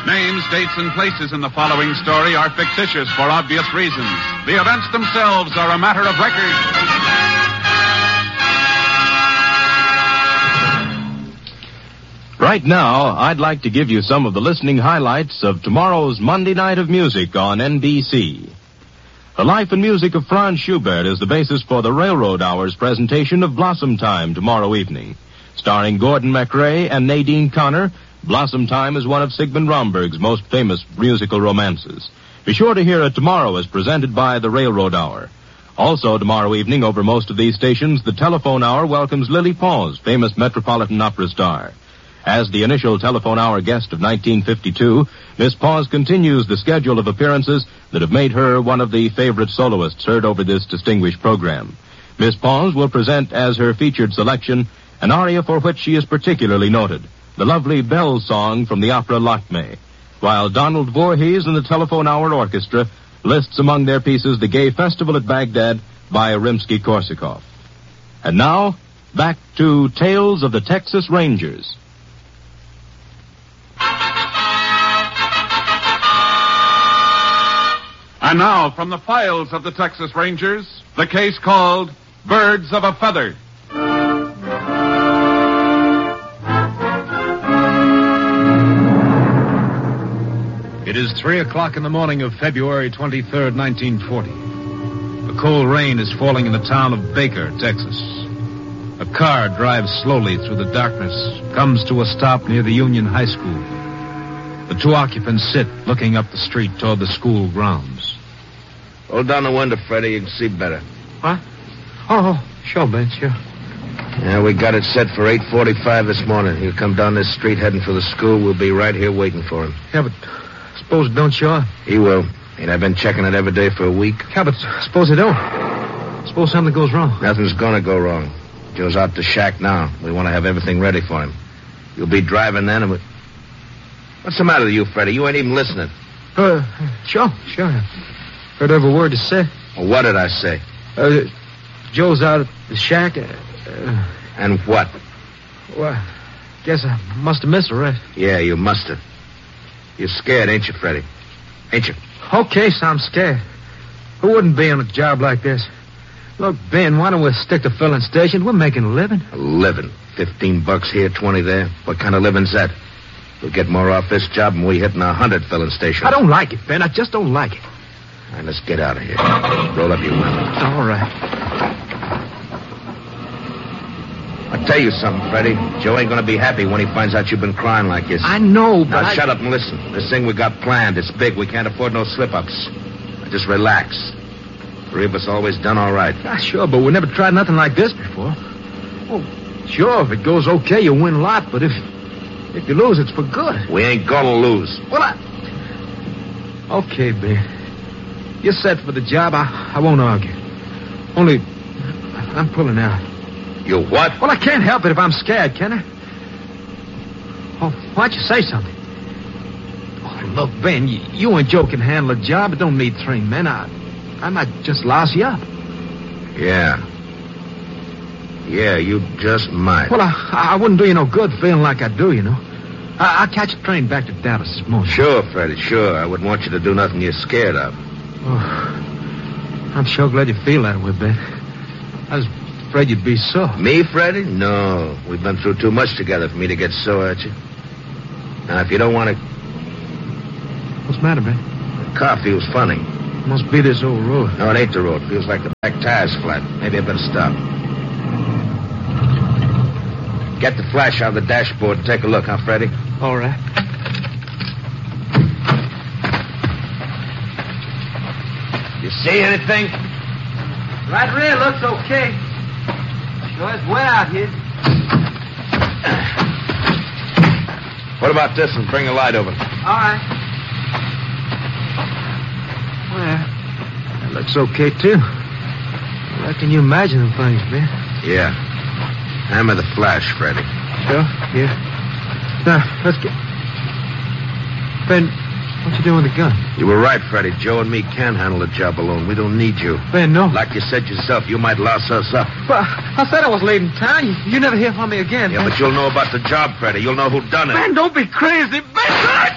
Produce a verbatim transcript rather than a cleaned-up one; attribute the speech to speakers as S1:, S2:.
S1: Names, dates, and places in the following story are fictitious for obvious reasons. The events themselves are a matter of record.
S2: Right now, I'd like to give you some of the listening highlights of tomorrow's Monday Night of Music on N B C. The life and music of Franz Schubert is the basis for the Railroad Hour's presentation of Blossom Time tomorrow evening. Starring Gordon MacRae and Nadine Connor, Blossom Time is one of Sigmund Romberg's most famous musical romances. Be sure to hear it tomorrow as presented by the Railroad Hour. Also tomorrow evening over most of these stations, the Telephone Hour welcomes Lily Pons, famous Metropolitan Opera star. As the initial Telephone Hour guest of nineteen fifty-two, Miss Pons continues the schedule of appearances that have made her one of the favorite soloists heard over this distinguished program. Miss Pons will present as her featured selection an aria for which she is particularly noted, the lovely Bell Song from the opera Lakme, while Donald Voorhees and the Telephone Hour Orchestra lists among their pieces the Gay Festival at Baghdad by Rimsky-Korsakov. And now, back to Tales of the Texas Rangers.
S1: And now, from the files of the Texas Rangers, the case called Birds of a Feather.
S3: It is three o'clock in the morning of February twenty-third, nineteen forty. A cold rain is falling in the town of Baker, Texas. A car drives slowly through the darkness, comes to a stop near the Union High School. The two occupants sit, looking up the street toward the school grounds.
S4: Hold down the window, Freddie. You can see better.
S5: What? Oh, sure, Ben, sure.
S4: Yeah, we got it set for eight forty-five this morning. He'll come down this street heading for the school. We'll be right here waiting for him.
S5: Yeah, but suppose it don't show up.
S4: He will. Ain't I been checking it every day for a week?
S5: Yeah, but suppose it don't. Suppose something goes wrong.
S4: Nothing's gonna go wrong. Joe's out the shack now. We want to have everything ready for him. You'll be driving then and we... What's the matter with you, Freddie? You ain't even listening.
S5: Uh, sure, sure. Heard every word you said.
S4: Well, what did I say?
S5: Uh, Joe's out at the shack. Uh, uh,
S4: and what?
S5: Well, guess I must have missed her, right?
S4: Yeah, you must have. You're scared, ain't you, Freddie? Ain't you?
S5: Okay, so I'm scared. Who wouldn't be on a job like this? Look, Ben, why don't we stick to filling station? We're making a living.
S4: A living? Fifteen bucks here, twenty there. What kind of living's that? We'll get more off this job than we hitting a hundred filling stations.
S5: I don't like it, Ben. I just don't like it.
S4: All right, let's get out of here. Roll up your window.
S5: All right.
S4: I'll tell you something, Freddie. Joe ain't gonna be happy when he finds out you've been crying like this.
S5: I know, but
S4: Now,
S5: I...
S4: shut up and listen. This thing we got planned, it's big. We can't afford no slip-ups. Now, just relax. Three of us always done all right.
S5: Yeah, sure, but we never tried nothing like this before. Well, sure, if it goes okay, you win a lot, but if... If you lose, it's for good.
S4: We ain't gonna lose.
S5: Well, I... Okay, Ben. You're set for the job. I, I won't argue. Only, I'm pulling out.
S4: You what?
S5: Well, I can't help it if I'm scared, can I? Oh, why don't you say something? Oh, look, Ben, you, you and Joe can handle a job. It don't need three men. I, I might just louse you up.
S4: Yeah. Yeah, you just might.
S5: Well, I, I wouldn't do you no good feeling like I do, you know. I, I'll catch a train back to Dallas this morning.
S4: Sure, Freddie, sure. I wouldn't want you to do nothing you're scared of.
S5: Oh, I'm sure glad you feel that way, Ben. I was afraid you'd be sore.
S4: Me, Freddie? No. We've been through too much together for me to get sore at you. Now, if you don't want to...
S5: What's the matter, Ben?
S4: The car feels funny.
S5: Must be this old road.
S4: No, it ain't the road. Feels like the back tire's flat. Maybe I better stop. Get the flash out of the dashboard and take a look, huh, Freddie?
S5: All right.
S4: You see anything?
S5: Right rear looks okay. Sure is way out here.
S4: What about this one? Bring a light over.
S5: All right. Well, that looks okay, too. I reckon you imagine them things, man.
S4: Yeah. Hammer the flash, Freddie.
S5: Sure, yeah. Now, let's get... Ben, what you doing with the gun?
S4: You were right, Freddie. Joe and me can handle the job alone. We don't need you.
S5: Ben, no.
S4: Like you said yourself, you might louse us up.
S5: But I said I was leaving town. You, you never hear from me again.
S4: Yeah,
S5: Ben.
S4: but you'll know about the job, Freddie. You'll know who done it.
S5: Ben, don't be crazy. Ben!